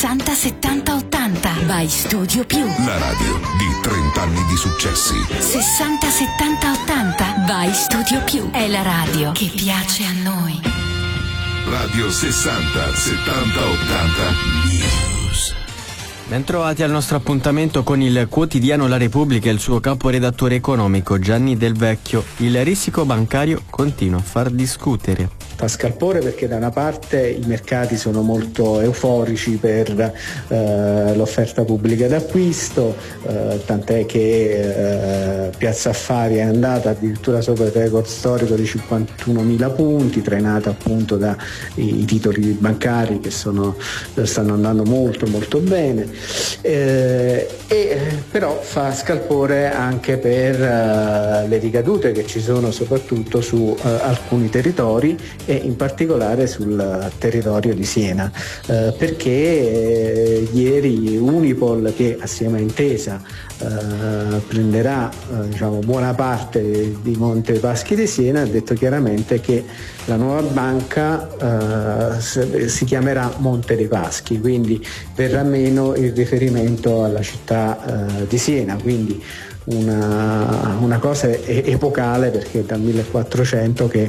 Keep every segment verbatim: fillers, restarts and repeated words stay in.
sessanta settanta ottanta. Vai Studio Più. La radio di trenta anni di successi. sessanta settanta ottanta. Vai Studio Più. È la radio che piace a noi. Radio sessanta settanta ottanta News. Bentrovati al nostro appuntamento con il quotidiano La Repubblica e il suo caporedattore economico Gianni Del Vecchio. Il risico bancario continua a far discutere. Fa scalpore perché da una parte i mercati sono molto euforici per eh, l'offerta pubblica d'acquisto, eh, tant'è che eh, Piazza Affari è andata addirittura sopra il record storico di cinquantunomila punti, trainata appunto dai titoli bancari che sono, stanno andando molto molto bene, eh, e però fa scalpore anche per eh, le ricadute che ci sono soprattutto su eh, alcuni territori e in particolare sul territorio di Siena, eh, perché eh, ieri Unipol, che assieme a Intesa eh, prenderà eh, diciamo, buona parte di Monte dei Paschi di Siena, ha detto chiaramente che la nuova banca eh, si chiamerà Monte dei Paschi, quindi verrà meno il riferimento alla città eh, di Siena, quindi Una, una cosa epocale, perché dal millequattrocento che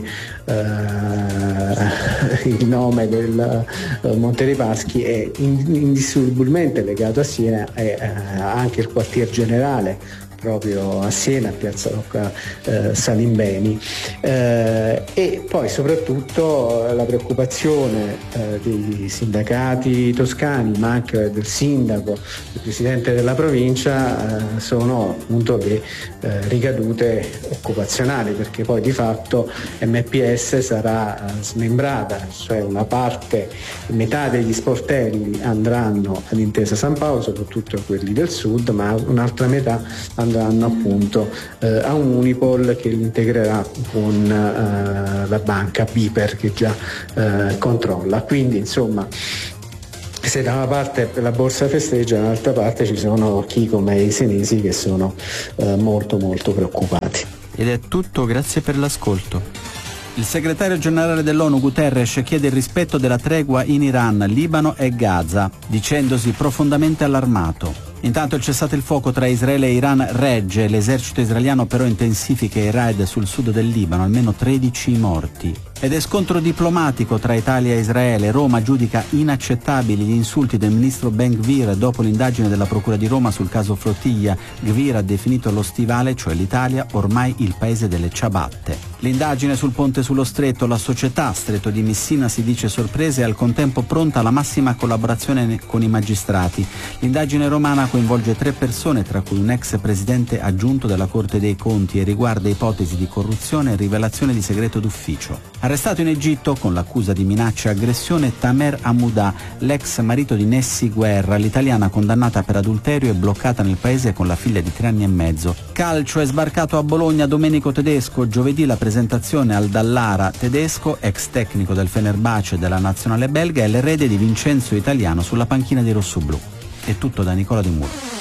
eh, il nome del uh, Monte dei Paschi è indissolubilmente legato a Siena, e eh, anche il quartier generale proprio a Siena, a Piazza Rocca eh, Salimbeni, eh, e poi soprattutto la preoccupazione eh, dei sindacati toscani, ma anche del sindaco, del presidente della provincia, eh, sono appunto le eh, ricadute occupazionali, perché poi di fatto M P S sarà eh, smembrata, cioè una parte, metà degli sportelli andranno ad Intesa San Paolo, soprattutto quelli del sud, ma un'altra metà andranno appunto eh, a un Unipol che li integrerà con eh, la banca Biper che già eh, controlla. Quindi insomma, se da una parte la borsa festeggia, dall'altra parte ci sono chi come i senesi che sono eh, molto molto preoccupati. Ed è tutto, grazie per l'ascolto. Il segretario generale dell'ONU Guterres chiede il rispetto della tregua in Iran, Libano e Gaza, dicendosi profondamente allarmato. Intanto il cessate il fuoco tra Israele e Iran regge, l'esercito israeliano però intensifica i raid sul sud del Libano, almeno tredici morti. Ed è scontro diplomatico tra Italia e Israele. Roma giudica inaccettabili gli insulti del ministro Ben Gvir dopo l'indagine della Procura di Roma sul caso Flottiglia. Gvir ha definito lo stivale, cioè l'Italia, ormai il paese delle ciabatte. L'indagine sul ponte sullo stretto, la società Stretto di Messina si dice sorpresa e al contempo pronta alla massima collaborazione con i magistrati. L'indagine romana coinvolge tre persone, tra cui un ex presidente aggiunto della Corte dei Conti, e riguarda ipotesi di corruzione e rivelazione di segreto d'ufficio. Arrestato in Egitto con l'accusa di minaccia e aggressione Tamer Hamouda, l'ex marito di Nessi Guerra, l'italiana condannata per adulterio e bloccata nel paese con la figlia di tre anni e mezzo. Calcio, è sbarcato a Bologna Domenico Tedesco, giovedì la presentazione al Dallara. Tedesco, ex tecnico del Fenerbahce e della nazionale belga, è l'erede di Vincenzo Italiano sulla panchina di rossoblù. È tutto da Nicola De Muro.